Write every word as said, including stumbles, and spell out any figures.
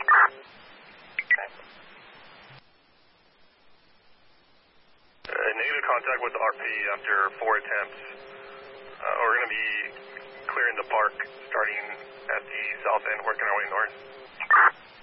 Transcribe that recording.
Uh, negative contact with R P after four attempts. Uh, we're going to be clearing the park starting at the south end, working our way north.